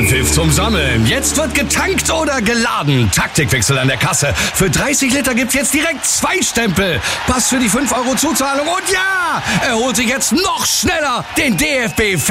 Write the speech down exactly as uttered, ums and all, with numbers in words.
Anpfiff zum Sammeln. Jetzt wird getankt oder geladen. Taktikwechsel an der Kasse. Für dreißig Liter gibt's jetzt direkt zwei Stempel. Pass für die fünf Euro Zuzahlung und ja, er holt sich jetzt noch schneller den D F B